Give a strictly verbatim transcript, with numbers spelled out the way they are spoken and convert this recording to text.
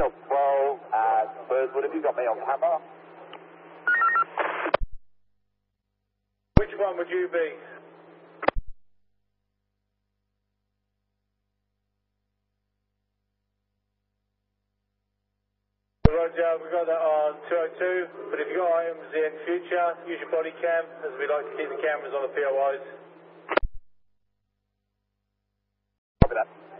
twelve at Birdwood, have you got me on camera? Which one would you be? Roger, we've got that on two oh two, but if you've got items in future, use your body cam, as we like to keep the cameras on the P O Is. Copy that.